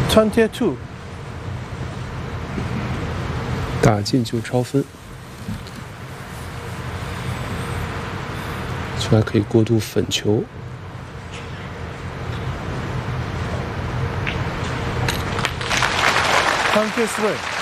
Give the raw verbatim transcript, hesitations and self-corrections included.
twenty-two， 打进就超分，球还可以过渡粉球。 twenty-three。